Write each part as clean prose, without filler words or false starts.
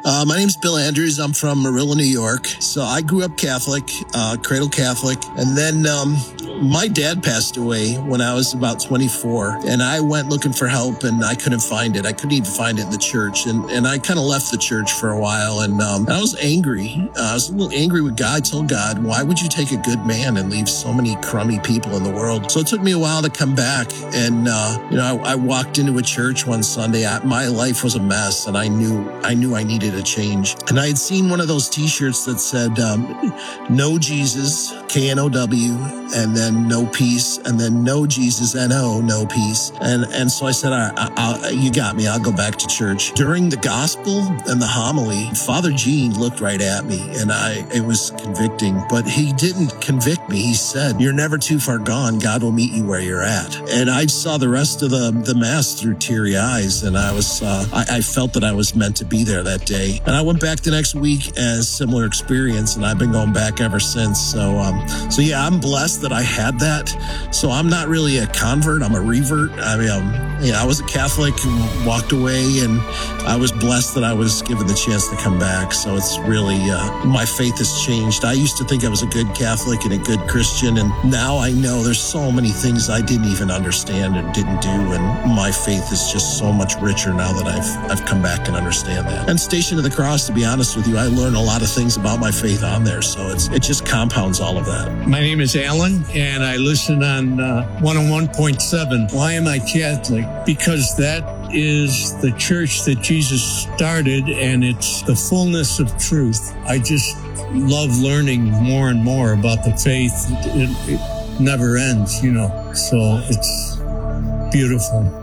My name's Bill Andrews. I'm from Marilla, New York. So I grew up Catholic, cradle Catholic. And then my dad passed away when I was about 24. And I went looking for help and I couldn't find it. I couldn't even find it in the church. And I kind of left the church for a while. And I was angry. I was a little angry with God. I told God, why would you take a good man and leave so many crummy people in the world? So it took me a while to come back. And, I walked into a church one Sunday. My life was a mess. And I knew I needed a change. And I had seen one of those t-shirts that said, no Jesus, K-N-O-W, and then no peace, and then no Jesus, N-O, no peace. And so I said, you got me. I'll go back to church. During the gospel and the homily, Father Gene looked right at me, and it was convicting, but he didn't convict me. He said, you're never too far gone. God will meet you where you're at. And I saw the rest of the mass through teary eyes, and I felt that I was meant to be there that day. And I went back the next week as similar experience, and I've been going back ever since. So yeah, I'm blessed that I had that. So I'm not really a convert. I'm a revert. I mean, I was a Catholic who walked away, and I was blessed that I was given the chance to come back. So it's really, my faith has changed. I used to think I was a good Catholic and a good Christian, and now I know there's so many things I didn't even understand and didn't do, and my faith is just so much richer now that I've come back and understand that. And Station of the Cross, to be honest with you, I learned a lot of things about my faith on there, so it just compounds all of that. My name is Alan, and I listen on 101.7. Why am I Catholic? Because that is the church that Jesus started, and it's the fullness of truth. I just love learning more and more about the faith. It never ends, so it's beautiful.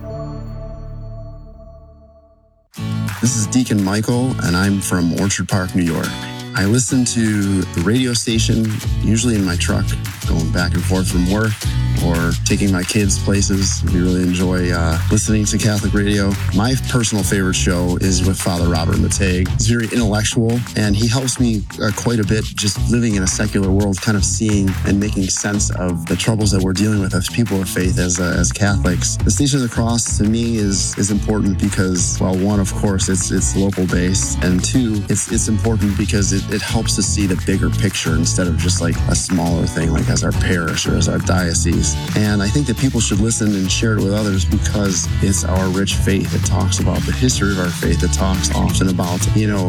This is Deacon Michael, and I'm from Orchard Park, New York. I listen to the radio station, usually in my truck, going back and forth from work or taking my kids places. We really enjoy listening to Catholic radio. My personal favorite show is with Father Robert Mateg. He's very intellectual, and he helps me quite a bit just living in a secular world, kind of seeing and making sense of the troubles that we're dealing with as people of faith, as Catholics. The Station of the Cross, to me, is important because, well, one, of course, it's local based, and two, it's important because it helps to see the bigger picture instead of just like a smaller thing, like as our parish or as our diocese. And I think that people should listen and share it with others because it's our rich faith. It talks about the history of our faith. It talks often about,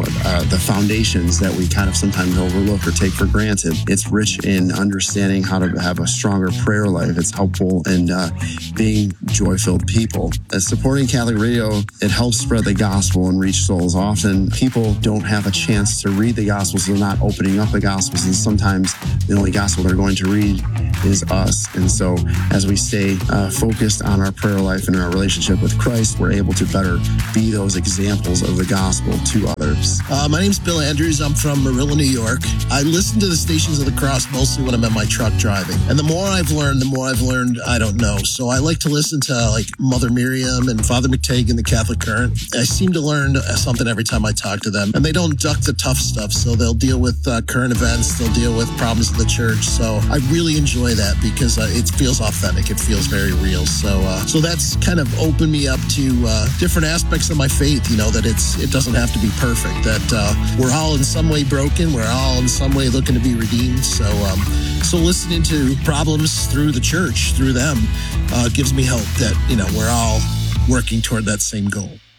the foundations that we kind of sometimes overlook or take for granted. It's rich in understanding how to have a stronger prayer life. It's helpful in being joy-filled people. As supporting Catholic radio, it helps spread the gospel and reach souls. Often people don't have a chance to read the gospels. They're not opening up the gospels, and sometimes the only gospel they're going to read is us. And so as we stay focused on our prayer life and our relationship with Christ, we're able to better be those examples of the gospel to others. My name's Bill Andrews. I'm from Marilla, New York. I listen to the Stations of the Cross mostly when I'm in my truck driving. And the more I've learned, I don't know. So I like to listen to like Mother Miriam and Father McTague in the Catholic Current. I seem to learn something every time I talk to them. And they don't duck the tough stuff. So they'll deal with current events. They'll deal with problems in the church. So I really enjoy that because it feels authentic. It feels very real. So that's kind of opened me up to different aspects of my faith, that it doesn't have to be perfect, that we're all in some way broken. We're all in some way looking to be redeemed. So listening to problems through the church, through them, gives me hope that, we're all working toward that same goal.